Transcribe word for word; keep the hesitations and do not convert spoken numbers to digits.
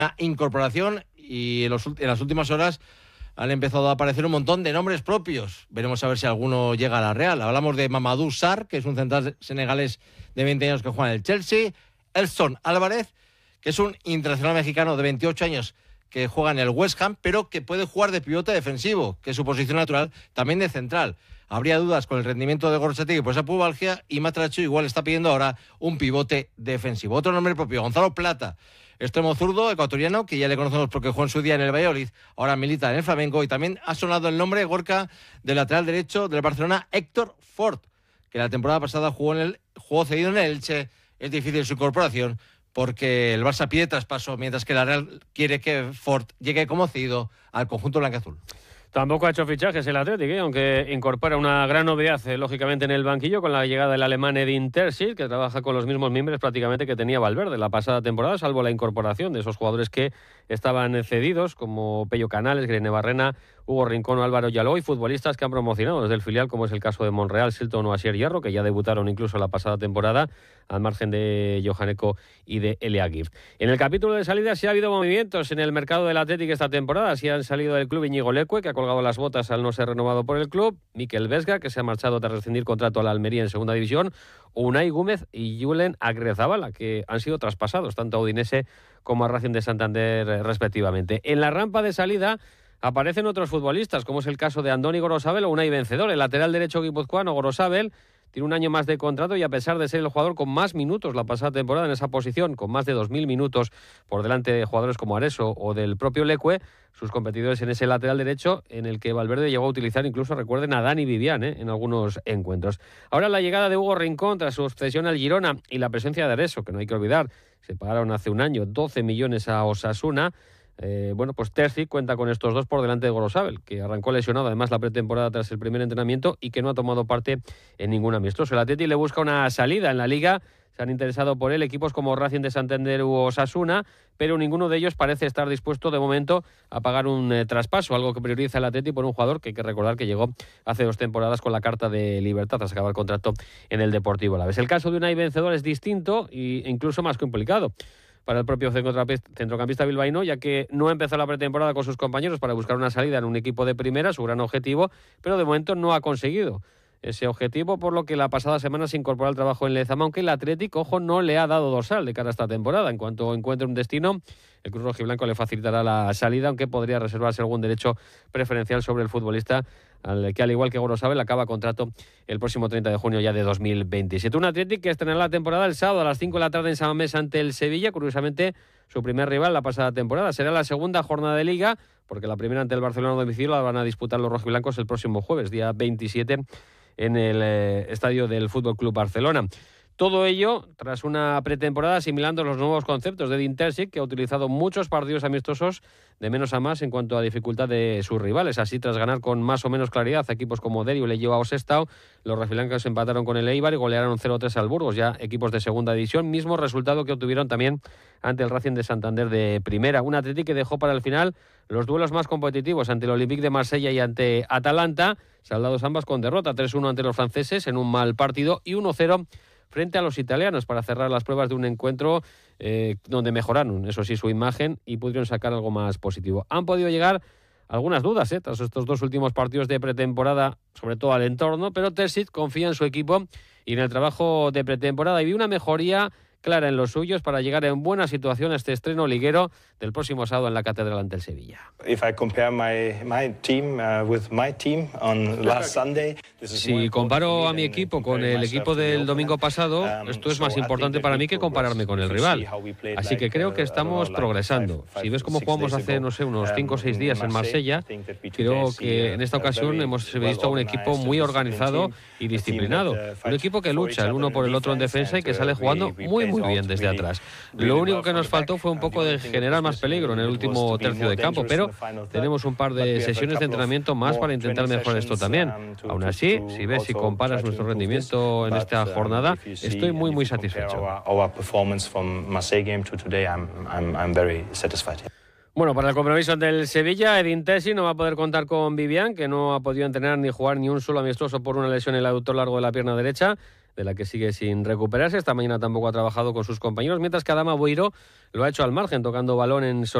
incorporación y en, los, en las últimas horas han empezado a aparecer un montón de nombres propios. Veremos a ver si alguno llega a la Real. Hablamos de Mamadou Sarr, que es un central senegalés de veinte años que juega en el Chelsea. Elson Álvarez, que es un internacional mexicano de veintiocho años que juega en el West Ham, pero que puede jugar de pivote defensivo, que es su posición natural, también de central. Habría dudas con el rendimiento de Gorrotxategi por esa pubalgia y Matracho igual está pidiendo ahora un pivote defensivo. Otro nombre propio, Gonzalo Plata, extremo zurdo ecuatoriano, que ya le conocemos porque jugó en su día en el Valladolid, ahora milita en el Flamengo, y también ha sonado el nombre, Gorka, del lateral derecho del Barcelona, Héctor Fort, que la temporada pasada jugó, en el, jugó cedido en el Elche. Es difícil su incorporación porque el Barça pide traspaso, mientras que la Real quiere que Fort llegue como cedido al conjunto blanquiazul. Tampoco ha hecho fichajes el Atlético, ¿eh? Aunque incorpora una gran novedad, eh, lógicamente, en el banquillo con la llegada del alemán Edin Terzic, que trabaja con los mismos miembros prácticamente que tenía Valverde la pasada temporada, salvo la incorporación de esos jugadores que estaban cedidos, como Pello Canales, Grene Barrena, Hugo Rincón o Álvaro Yaló, y futbolistas que han promocionado desde el filial, como es el caso de Monreal, Silton o Asier Hierro, que ya debutaron incluso la pasada temporada, al margen de Johaneko y de Elia Gift. En el capítulo de salida sí ha habido movimientos en el mercado del Atlético esta temporada. Sí han salido del club Íñigo Leque, que ha colgado las botas al no ser renovado por el club, Mikel Vesga, que se ha marchado tras rescindir contrato a la Almería en segunda división, Unai Gómez y Julen Agrezabala, que han sido traspasados tanto a Udinese como a Racing de Santander respectivamente. En la rampa de salida aparecen otros futbolistas, como es el caso de Andoni Gorosabel o Unai Vencedor. El lateral derecho guipuzcoano Gorosabel tiene un año más de contrato y, a pesar de ser el jugador con más minutos la pasada temporada en esa posición, con más de dos mil minutos por delante de jugadores como Areso o del propio Leque, sus competidores en ese lateral derecho, en el que Valverde llegó a utilizar incluso, recuerden, a Dani Vivian ¿eh? en algunos encuentros. Ahora la llegada de Hugo Rincón tras su cesión al Girona y la presencia de Areso, que no hay que olvidar, se pagaron hace un año doce millones a Osasuna. Eh, bueno, pues Terzic cuenta con estos dos por delante de Gorosabel, que arrancó lesionado además la pretemporada tras el primer entrenamiento y que no ha tomado parte en ningún amistoso. El Atleti le busca una salida en la Liga. Se han interesado por él equipos como Racing de Santander u Osasuna, pero ninguno de ellos parece estar dispuesto de momento a pagar un eh, traspaso, algo que prioriza el Atleti por un jugador que hay que recordar que llegó hace dos temporadas con la carta de libertad tras acabar el contrato en el Deportivo Alavés. El caso de Unai Vencedor es distinto e incluso más complicado para el propio centrocampista bilbaíno, ya que no ha empezado la pretemporada con sus compañeros para buscar una salida en un equipo de primera, su gran objetivo, pero de momento no ha conseguido ese objetivo, por lo que la pasada semana se incorporó al trabajo en Lezama, aunque el Atlético, ojo, no le ha dado dorsal de cara a esta temporada. En cuanto encuentre un destino, el Cruz Rojiblanco le facilitará la salida, aunque podría reservarse algún derecho preferencial sobre el futbolista, al que, al igual que Gorosabel, acaba contrato el próximo treinta de junio ya de dos mil veintisiete. Un Atlético que estrenará la temporada el sábado a las cinco de la tarde en San Mamés ante el Sevilla, curiosamente su primer rival la pasada temporada. Será la segunda jornada de Liga, porque la primera ante el Barcelona a domicilio la van a disputar los rojiblancos el próximo jueves, día veintisiete, en el eh, estadio del Fútbol Club Barcelona. Todo ello tras una pretemporada asimilando los nuevos conceptos de Edin Terzic, que ha utilizado muchos partidos amistosos de menos a más en cuanto a dificultad de sus rivales. Así, tras ganar con más o menos claridad a equipos como Derio, Leioa o Sestao, los rojiblancos empataron con el Eibar y golearon cero tres al Burgos, ya equipos de segunda división, mismo resultado que obtuvieron también ante el Racing de Santander de primera. Un Atleti que dejó para el final los duelos más competitivos ante el Olympique de Marsella y ante Atalanta, saldados ambas con derrota, tres uno ante los franceses en un mal partido y uno cero frente a los italianos, para cerrar las pruebas de un encuentro eh, donde mejoraron, eso sí, su imagen y pudieron sacar algo más positivo. Han podido llegar algunas dudas eh, tras estos dos últimos partidos de pretemporada, sobre todo al entorno, pero Terzic confía en su equipo y en el trabajo de pretemporada y vi una mejoría clara en los suyos para llegar en buena situación a este estreno liguero del próximo sábado en la Catedral ante el Sevilla. Si comparo a mi equipo con el equipo del domingo pasado, esto es más importante para mí que compararme con el rival. Así que creo que estamos progresando. Si ves cómo jugamos hace, no sé, unos cinco o seis días en Marsella, creo que en esta ocasión hemos visto un equipo muy organizado y disciplinado. Un equipo que lucha el uno por el otro en defensa y que sale jugando muy muy bien desde atrás. Lo único que nos faltó fue un poco de generar más peligro en el último tercio de campo, pero tenemos un par de sesiones de entrenamiento más para intentar mejorar esto también. Aún así, si ves y comparas nuestro rendimiento en esta jornada, estoy muy muy satisfecho. Bueno, para el compromiso del Sevilla, Edin Terzic no va a poder contar con Vivian, que no ha podido entrenar ni jugar ni un solo amistoso por una lesión en el aductor largo de la pierna derecha. de la que sigue sin recuperarse. Esta mañana tampoco ha trabajado con sus compañeros, mientras que Adama Boiro lo ha hecho al margen, tocando balón en